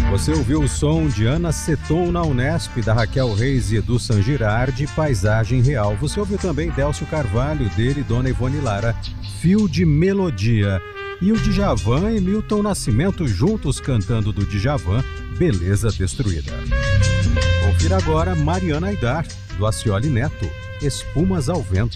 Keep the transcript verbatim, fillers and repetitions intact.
Você ouviu o som de Ana Seton na Unesp, da Raquel Reis e Edu Sangirardi, Paisagem Real. Você ouviu também Délcio Carvalho, dele e Dona Ivone Lara, Fio de Melodia. E o Djavan e Milton Nascimento juntos cantando do Djavan, Beleza Destruída. Confira agora Mariana Aidar, do Acioli Neto, Espumas ao Vento.